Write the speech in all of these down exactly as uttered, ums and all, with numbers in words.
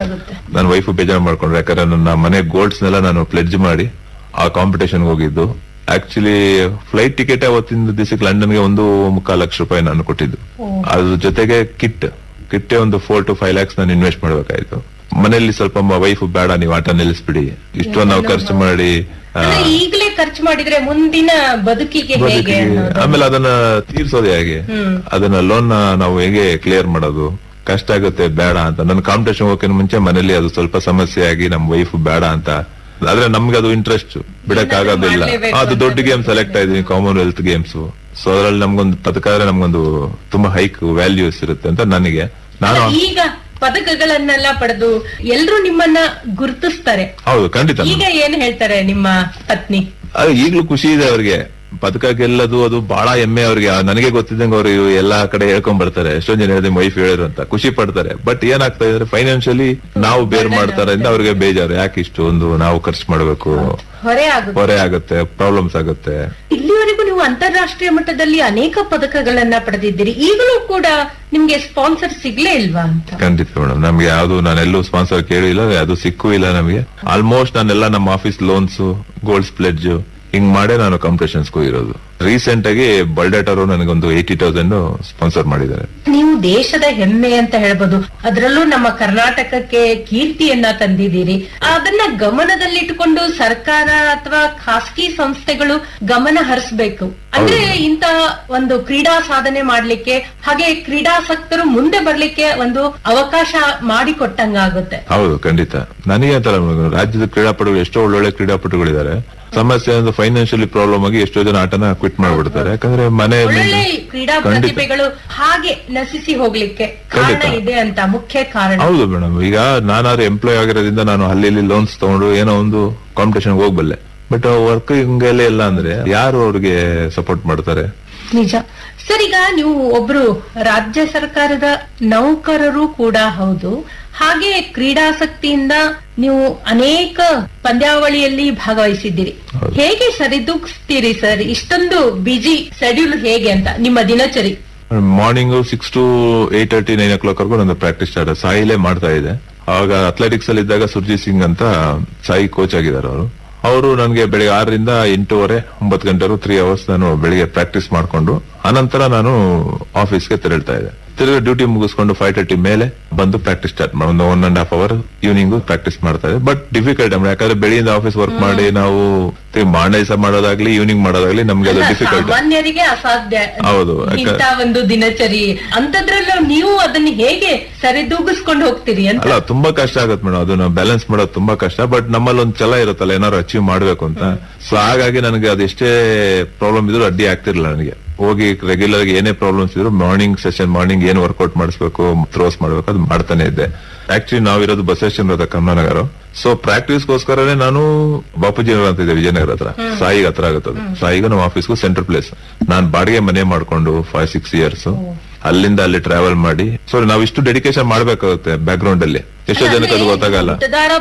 ನನ್ನ ವೈಫ್ ಬೇಜಾರ್ ಮಾಡ್ಕೊಂಡ್ರೆ, ಯಾಕಂದ್ರೆ ನನ್ನ ಮನೆ ಗೋಲ್ಡ್ಸ್ ನೆಲ್ಲ ನಾನು ಪ್ಲೆಡ್ಜ್ ಮಾಡಿ ಆ ಕಾಂಪಿಟೇಷನ್ ಹೋಗಿದ್ದು. ಆಕ್ಚುಲಿ ಫ್ಲೈಟ್ ಟಿಕೆಟ್ ಅವತ್ತಿನ ದಿವಸಕ್ಕೆ ಲಂಡನ್ಗೆ ಒಂದು ಮುಕ್ಕಾಲು ಲಕ್ಷ ರೂಪಾಯಿ ನಾನು ಕೊಟ್ಟಿದ್ದು. ಅದ್ರ ಜೊತೆಗೆ ಕಿಟ್ ಕಿಟ್ಟೆ ಒಂದು ಫೋರ್ ಟು ಫೈವ್ ಲ್ಯಾಕ್ಸ್ ನಾನು ಇನ್ವೆಸ್ಟ್ ಮಾಡ್ಬೇಕಾಯ್ತು. ಮನೆಯಲ್ಲಿ ಸ್ವಲ್ಪ ವೈಫ್ ಬೇಡ, ನೀವು ಆಟ ನಿಲ್ಲಿಸ್ಬಿಡಿ, ಇಷ್ಟೊಂದು ನಾವು ಖರ್ಚು ಮಾಡಿ ಈಗಲೇ ಖರ್ಚು ಮಾಡಿದ್ರೆ ಮುಂದಿನ ಬದುಕಿಗೆ ಹೇಗೆ, ಆಮೇಲೆ ಅದನ್ನ ತೀರ್ಸೋದು ಹೇಗೆ, ಅದನ್ನ ಲೋನ್ ನಾವು ಹೇಗೆ ಕ್ಲಿಯರ್ ಮಾಡೋದು ಕಷ್ಟ ಆಗುತ್ತೆ, ಬೇಡ ಅಂತ. ನನ್ನ ಕಾಂಪಿಟೇಷನ್ ಹೋಗೋಕೆ ಮುಂಚೆ ಮನೇಲಿ ಅದು ಸ್ವಲ್ಪ ಸಮಸ್ಯೆ ಆಗಿ ನಮ್ ವೈಫ್ ಬೇಡ ಅಂತ. ಆದ್ರೆ ನಮ್ಗೆ ಅದು ಇಂಟ್ರೆಸ್ಟ್ ಬಿಡಕ್ ಆಗೋದಿಲ್ಲ. ಅದು ದೊಡ್ಡ game select ಆಗಿದೀನಿ, Commonwealth games. So ಅದ್ರಲ್ಲಿ ನಮ್ಗೊಂದು ಪದಕ ಆದ್ರೆ ನಮ್ಗೊಂದು ತುಂಬಾ ಹೈಕ್ ವ್ಯಾಲ್ಯೂಸ್ ಇರುತ್ತೆ ಅಂತ ನನಗೆ. ನಾನು ಈಗ ಪದಕಗಳನ್ನೆಲ್ಲ ಪಡೆದು ಎಲ್ರು ನಿಮ್ಮನ್ನ ಗುರುತಿಸ್ತಾರೆ. ಹೌದು, ಖಂಡಿತ. ಈಗ ಏನ್ ಹೇಳ್ತಾರೆ ನಿಮ್ಮ ಪತ್ನಿ? ಅದು ಈಗ್ಲೂ ಖುಷಿ ಇದೆ ಅವ್ರಿಗೆ. ಪದಕ ಗೆಲ್ಲದು ಅದು ಬಹಳ ಹೆಮ್ಮೆ ಅವ್ರಿಗೆ. ನನಗೆ ಗೊತ್ತಿದ್ದಂಗೆ ಅವ್ರು ಎಲ್ಲಾ ಕಡೆ ಹೇಳ್ಕೊಂಡ್ ಬರ್ತಾರೆ, ಎಷ್ಟೊಂದ್ ಜನ ಹೇಳಿದ್ರೆ ವೈಫ್ ಹೇಳಿದ್ರು ಅಂತ ಖುಷಿ ಪಡ್ತಾರೆ. ಬಟ್ ಏನಾಗ್ತಾ ಇದ್ರೆ ಫೈನಾನ್ಷಿಯಲಿ ನಾವು ಬೇರ್ ಮಾಡ್ತಾರಿಂದ ಅವ್ರಿಗೆ ಬೇಜಾರು. ಯಾಕೆ ಇಷ್ಟು ಒಂದು ನಾವು ಖರ್ಚು ಮಾಡ್ಬೇಕು, ಹೊರೆ ಆಗುತ್ತೆ ಹೊರೆ ಆಗುತ್ತೆ, ಪ್ರಾಬ್ಲಮ್ಸ್ ಆಗುತ್ತೆ. ಇಲ್ಲಿವರೆಗೂ ನೀವು ಅಂತಾರಾಷ್ಟ್ರೀಯ ಮಟ್ಟದಲ್ಲಿ ಅನೇಕ ಪದಕಗಳನ್ನ ಪಡೆದಿದ್ದೀರಿ. ಈಗಲೂ ಕೂಡ ನಿಮ್ಗೆ ಸ್ಪಾನ್ಸರ್ ಸಿಗ್ಲೇ ಇಲ್ವಾ ಅಂತ? ಖಂಡಿತ ಮೇಡಮ್, ನಮ್ಗೆ ಯಾವ್ದು ನಾನೆಲ್ಲೂ ಸ್ಪಾನ್ಸರ್ ಕೇಳಿಲ್ಲ, ಅದು ಸಿಕ್ಕೂ ಇಲ್ಲ ನಮಗೆ. ಆಲ್ಮೋಸ್ಟ್ ನಾನೆಲ್ಲ ನಮ್ಮ ಆಫೀಸ್ ಲೋನ್ಸ್, ಗೋಲ್ಡ್ಸ್ ಪ್ಲೆಡ್ಜ್ ಹಿಂಗ್ ಮಾಡೇ ನಾನು ಕಾಂಪಿಟೇಷನ್ಸ್ಗೂ ಇರೋದು. ರೀಸೆಂಟ್ ಆಗಿ ಬಲ್ಡೇಟರು ನನಗೊಂದು ಏಯ್ಟಿ ತೌಸಂಡ್ ಸ್ಪಾನ್ಸರ್ ಮಾಡಿದ್ದಾರೆ. ನೀವು ದೇಶದ ಹೆಮ್ಮೆ ಅಂತ ಹೇಳ್ಬೋದು, ಅದರಲ್ಲೂ ನಮ್ಮ ಕರ್ನಾಟಕಕ್ಕೆ ಕೀರ್ತಿಯನ್ನ ತಂದಿದ್ದೀರಿ. ಅದನ್ನ ಗಮನದಲ್ಲಿಟ್ಟುಕೊಂಡು ಸರ್ಕಾರ ಅಥವಾ ಖಾಸಗಿ ಸಂಸ್ಥೆಗಳು ಗಮನ ಹರಿಸಬೇಕು. ಅಂದ್ರೆ ಇಂತಹ ಒಂದು ಕ್ರೀಡಾ ಸಾಧನೆ ಮಾಡ್ಲಿಕ್ಕೆ, ಹಾಗೆ ಕ್ರೀಡಾಸಕ್ತರು ಮುಂದೆ ಬರ್ಲಿಕ್ಕೆ ಒಂದು ಅವಕಾಶ ಮಾಡಿಕೊಟ್ಟಂಗಾಗುತ್ತೆ. ಹೌದು, ಖಂಡಿತ. ನನಗೆ ಅಂತ ರಾಜ್ಯದ ಕ್ರೀಡಾಪಟುಗಳು ಎಷ್ಟೋ ಒಳ್ಳೊಳ್ಳೆ ಕ್ರೀಡಾಪಟುಗಳಿದ್ದಾರೆ. ಸಮಸ್ಯೆ ಅಂದ್ರೆ ಫೈನಾನ್ಷಿಯಲಿ ಪ್ರಾಬ್ಲಮ್ ಆಗಿ ಎಷ್ಟೋ ಜನ ಆಟನ ಕ್ವಿಟ್ ಮಾಡ್ಬಿಡ್ತಾರೆ. ಯಾಕಂದ್ರೆ ಮನೆ ಕ್ರೀಡಾ ಪ್ರತಿಭೆಗಳು ಹಾಗೆ ನಶಿಸಿ ಹೋಗ್ಲಿಕ್ಕೆ ಕಾರಣ ಇದೆ ಅಂತ, ಮುಖ್ಯ ಕಾರಣ. ಹೌದು ಮೇಡಮ್, ಈಗ ನಾನಾದ್ರೂ ಎಂಪ್ಲಾಯ್ ಆಗಿರೋದ್ರಿಂದ ನಾನು ಅಲ್ಲಿ ಲೋನ್ಸ್ ತಗೊಂಡು ಏನೋ ಒಂದು ಕಾಂಪಿಟೇಷನ್ ಹೋಗ್ಬಲ್ಲೆ. ಬಟ್ ವರ್ಕ್ ಹಿಂಗೆಲ್ಲ ಇಲ್ಲ ಅಂದ್ರೆ ಯಾರು ಅವ್ರಿಗೆ ಸಪೋರ್ಟ್ ಮಾಡ್ತಾರೆ? ನಿಜ ಸರ್. ಈಗ ನೀವು ಒಬ್ರು ರಾಜ್ಯ ಸರ್ಕಾರದ ನೌಕರರು ಕೂಡ ಹೌದು, ಹಾಗೆ ಕ್ರೀಡಾಸಕ್ತಿಯಿಂದ ನೀವು ಅನೇಕ ಪಂದ್ಯಾವಳಿಯಲ್ಲಿ ಭಾಗವಹಿಸಿದ್ದೀರಿ. ಹೇಗೆ ಸರಿದೂಗಿಸ್ತೀರಿ ಸರ್ ಇಷ್ಟೊಂದು ಬಿಜಿ ಶೆಡ್ಯೂಲ್ ಹೇಗೆ ಅಂತ ನಿಮ್ಮ ದಿನಚರಿ? Morning six to eight thirty nine O clock ವರ್ಗು ನನ್ನ ಪ್ರಾಕ್ಟೀಸ್ ಸ್ಟಾರ್ಟ್. ಸಾಯಿಲೇ ಮಾಡ್ತಾ ಇದೆ. ಆವಾಗ ಅಥ್ಲೆಟಿಕ್ಸ್ ಅಲ್ಲಿ ಇದ್ದಾಗ ಸುರ್ಜಿತ್ ಸಿಂಗ್ ಅಂತ ಸಾಯಿ ಕೋಚ್ ಆಗಿದ್ದಾರೆ ಅವರು. ಅವರು ನನಗೆ ಬೆಳಿಗ್ಗೆ ಆರರಿಂದ ಎಂಟೂವರೆ ಒಂಬತ್ತು ಗಂಟೆವರೆಗೂ ತ್ರೀ ಅವರ್ಸ್ ನಾನು ಬೆಳಿಗ್ಗೆ ಪ್ರಾಕ್ಟೀಸ್ ಮಾಡ್ಕೊಂಡು ಅನಂತರ ನಾನು ಆಫೀಸ್ಗೆ ತೆರಳ್ತಾ ಇದ್ದೆ. ತಿರುಗಿ ಡ್ಯೂಟಿ ಮುಗಿಸ್ಕೊಂಡು ಫೈವ್ ತರ್ಟಿ ಮೇಲೆ ಬಂದು ಪ್ರಾಕ್ಟೀಸ್ ಸ್ಟಾರ್ಟ್ ಮಾಡಿ ಒಂದು one and half hour evening practice ಮಾಡ್ತಾ ಇದೆ. ಬಟ್ ಡಿಫಿಕಲ್ಟ್ ಅಂದ್ರೆ ಯಾಕಂದ್ರೆ ಬೆಳಿಗ್ಗೆ ಆಫೀಸ್ ವರ್ಕ್ ಮಾಡಿ ನಾವು ಮಾಂಡೇ ದಿವಸ ಮಾಡೋದಾಗ್ಲಿ ಈವ್ನಿಂಗ್ ಮಾಡೋದಾಗ್ಲಿ ನಮ್ಗೆ ಅದು ಡಿಫಿಕಲ್ಟ್, ಸಾಮಾನ್ಯರಿಗೆ ಅಸಾಧ್ಯ. ಹೌದು, ಇಂತ ಒಂದು ದಿನಚರಿ ಅಂತದ್ರಲ್ಲೂ ನೀವು ಅದನ್ನ ಹೇಗೆ ಸರಿದೂಗಿಸ್ಕೊಂಡು ಹೋಗ್ತೀರಿ ಅಂತ? ಅಲ್ಲ, ತುಂಬಾ ಕಷ್ಟ ಆಗುತ್ತೆ ಮೇಡಮ್. ಅದನ್ನ ಬ್ಯಾಲೆನ್ಸ್ ಮಾಡೋದು ತುಂಬಾ ಕಷ್ಟ. ಬಟ್ ನಮ್ಮಲ್ಲಿ ಒಂದು ಛಲ ಇರುತ್ತಲ್ಲ ಏನಾದ್ರು ಅಚೀವ್ ಮಾಡ್ಬೇಕು ಅಂತ. ಸೊ ಹಾಗಾಗಿ ನನಗೆ ಅದೆಷ್ಟೇ ಪ್ರಾಬ್ಲಮ್ ಇದ್ರು ಅಡ್ಡಿ ಆಗ್ತಿರ್ಲಿಲ್ಲ ನನಗೆ. ಹೋಗಿ ರೆಗ್ಯುಲರ್ ಆಗಿ ಏನೇ ಪ್ರಾಬ್ಲಮ್ಸ್ ಇದ್ರು ಮಾರ್ನಿಂಗ್ ಸೆಷನ್, ಮಾರ್ನಿಂಗ್ ಏನ್ ವರ್ಕೌಟ್ ಮಾಡಿಸ್ಬೇಕು, ಥ್ರೋಸ್ ಮಾಡ್ಬೇಕು, ಅದು ಮಾಡ್ತಾನೆ ಇದ್ದೆ. ಆಕ್ಚುಲಿ ನಾವಿರೋದು ಬಸವೇಶ್ವರ ಕಮಲಾನಗರ. ಸೊ ಪ್ರಾಕ್ಟೀಸ್ಗೋಸ್ಕರನೇ ನಾನು ಬಾಪೂಜಿ ನಗರ ಅಂತ ಇದೆ ವಿಜಯನಗರ ಹತ್ರ, ಸಾಯಿಗ್ ಹತ್ರ ಆಗುತ್ತದು. ಸಾಯಿಗೂ ನಮ್ಮ ಆಫೀಸ್ಗೂ ಸೆಂಟ್ರಲ್ ಪ್ಲೇಸ್. ನಾನ್ ಬಾಡಿಗೆ ಮನೆ ಮಾಡ್ಕೊಂಡು ಫೈವ್ ಸಿಕ್ಸ್ ಇಯರ್ಸ್ ಅಲ್ಲಿಂದ ಅಲ್ಲಿ ಟ್ರಾವೆಲ್ ಮಾಡಿ, ಸೊ ನಾವ್ ಇಷ್ಟು ಡೆಡಿಕೇಶನ್ ಮಾಡ್ಬೇಕಾಗುತ್ತೆ ಬ್ಯಾಕ್ ಗ್ರೌಂಡ್ ಅಲ್ಲಿ. ಎಷ್ಟೋ ಜನಕ್ಕೆ ಅದು ಗೊತ್ತಾಗಲ್ಲ.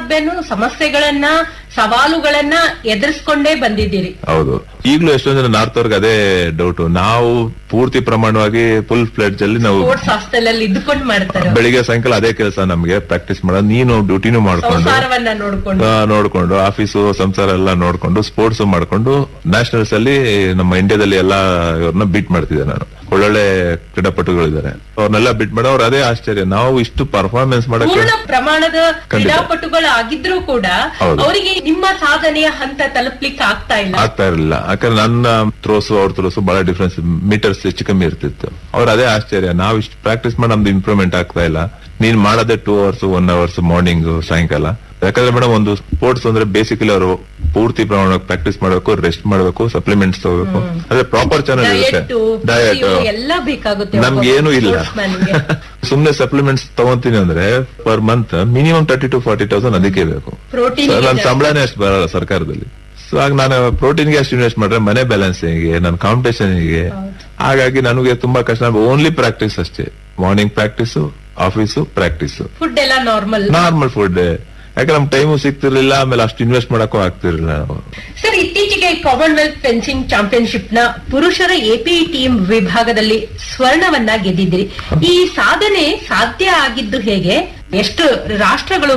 ಸಮಸ್ಯೆಗಳನ್ನ, ಸವಾಲುಗಳನ್ನ ಎದುರಿಸ್ಕೊಂಡೇ ಬಂದಿದ್ದೀರಿ. ಹೌದು, ಈಗಲೂ ಎಷ್ಟೊಂದ್ ಜನ ನಾರ್ತ್ ಅವ್ರಿಗೆ ಅದೇ ಡೌಟ್. ನಾವು ಪೂರ್ತಿ ಪ್ರಮಾಣವಾಗಿ ಫುಲ್ ಫ್ಲೆಡ್ಜ್ ಅಲ್ಲಿ ನಾವು ಹಾಸ್ಟೆಲ್ ಅಲ್ಲಿ ಇದ್ಕೊಂಡು ಮಾಡ್ತಾರೆ. ಬೆಳಿಗ್ಗೆ ಸಾಯಂಕಾಲ ಅದೇ ಕೆಲಸ ನಮ್ಗೆ, ಪ್ರಾಕ್ಟೀಸ್ ಮಾಡೋದು. ನೀನು ಡ್ಯೂಟಿನೂ ಮಾಡ್ಕೊಂಡು ನೋಡ್ಕೊಂಡು ಆಫೀಸು ಸಂಸಾರ ಎಲ್ಲ ನೋಡ್ಕೊಂಡು ಸ್ಪೋರ್ಟ್ಸ್ ಮಾಡ್ಕೊಂಡು ನ್ಯಾಷನಲ್ಸ್ ಅಲ್ಲಿ ನಮ್ಮ ಇಂಡಿಯಾದಲ್ಲಿ ಎಲ್ಲಾ ಇವ್ರನ್ನ ಬೀಟ್ ಮಾಡ್ತಿದ್ದೆ ನಾನು. ಒಳ್ಳೊಳ್ಳೆ ಕ್ರೀಡಾಪಟುಗಳಿದ್ದಾರೆ, ಅವ್ರನ್ನೆಲ್ಲ ಬಿಟ್ ಮಾಡಿ ಅವ್ರು ಅದೇ ಆಶ್ಚರ್ಯ, ನಾವು ಇಷ್ಟು ಪರ್ಫಾರ್ಮೆನ್ಸ್ ಮಾಡಕ್ಕೆ ಪ್ರಮಾಣದ ಕ್ರೀಡಾಪಟುಗಳು ಆಗಿದ್ರು ಕೂಡ ಅವರಿಗೆ ನಿಮ್ಮ ಸಾಧನೆಯ ಹಂತ ತಲುಪಲಿಕ್ಕೆ ಆಗ್ತಾ ಇಲ್ಲ ಆಗ್ತಾ ಇರಲಿಲ್ಲ. ಯಾಕಂದ್ರೆ ನನ್ನ ಥ್ರೋಸು ಅವ್ರ ಥ್ರೋಸು ಬಹಳ ಡಿಫ್ರೆನ್ಸ್, ಮೀಟರ್ಸ್ ಹೆಚ್ಚು ಕಮ್ಮಿ ಇರ್ತಿತ್ತು. ಅವ್ರು ಅದೇ ಆಶ್ಚರ್ಯ, ನಾವು ಇಷ್ಟು ಪ್ರಾಕ್ಟೀಸ್ ಮಾಡಿ ನಮ್ದು ಇಂಪ್ರೂವ್ಮೆಂಟ್ ಆಗ್ತಾ ಇಲ್ಲ, ನೀನ್ ಮಾಡೋದೇ two hours one hours morning ಸಾಯಂಕಾಲ. ಯಾಕಂದ್ರೆ ಮೇಡಮ್ ಒಂದು ಸ್ಪೋರ್ಟ್ಸ್ ಅಂದ್ರೆ ಬೇಸಿಕಲಿ ಅವರು ಪೂರ್ತಿ ಪ್ರಮಾಣ ಪ್ರಾಕ್ಟೀಸ್ ಮಾಡಬೇಕು, ರೆಸ್ಟ್ ಮಾಡಬೇಕು, ಸಪ್ಲಿಮೆಂಟ್ಸ್ ತಗೋಬೇಕು, ಅದೇ ಪ್ರಾಪರ್ ಚಾನಲ್ ಇರುತ್ತೆ. ಡಯಟ್ ನಮ್ಗೆ ಏನು ಇಲ್ಲ. ಸುಮ್ನೆ ಸಪ್ಲಿಮೆಂಟ್ಸ್ ತಗೊಂತೀನಿ ಅಂದ್ರೆ per month minimum thirty to forty thousand ಅದಕ್ಕೆ ಬೇಕು. ನನ್ನ ಸಂಬಳನೇ ಅಷ್ಟು ಬರಲ್ಲ ಸರ್ಕಾರದಲ್ಲಿ. ಸೊ ಆಗ ನಾನು ಪ್ರೋಟೀನ್ಗೆ ಅಷ್ಟು ಇನ್ವೆಸ್ಟ್ ಮಾಡ್ರೆ ಮನೆ ಬ್ಯಾಲೆನ್ಸಿಂಗ್ಗೆ, ನನ್ನ ಕಾಂಪಿಟೇಷನ್ಗೆ, ಹಾಗಾಗಿ ನನಗೆ ತುಂಬಾ ಕಷ್ಟ. ಓನ್ಲಿ ಪ್ರಾಕ್ಟೀಸ್ ಅಷ್ಟೇ, morning practice, office, practice, food ಎಲ್ಲ ನಾರ್ಮಲ್ ನಾರ್ಮಲ್ ಫುಡ್. ಯಾಕಂದ್ರೆ ನಮ್ ಟೈಮು ಸಿಗ್ತಿರ್ಲಿಲ್ಲ, ಆಮೇಲೆ ಅಷ್ಟು ಇನ್ವೆಸ್ಟ್ ಮಾಡಕ್ಕೂ ಆಗ್ತಿರ್ಲಿಲ್ಲ. ಸರ್, ಇತ್ತೀಚೆಗೆ ಕಾಮನ್ವೆಲ್ತ್ ಫೆನ್ಸಿಂಗ್ ಚಾಂಪಿಯನ್ಶಿಪ್ ನ ಪುರುಷರ ಎಪಿ ಟೀಮ್ ವಿಭಾಗದಲ್ಲಿ ಸ್ವರ್ಣವನ್ನ ಗೆದ್ದಿದ್ರಿ. ಈ ಸಾಧನೆ ಸಾಧ್ಯ ಆಗಿದ್ದು ಹೇಗೆ? ಎಷ್ಟು ರಾಷ್ಟ್ರಗಳು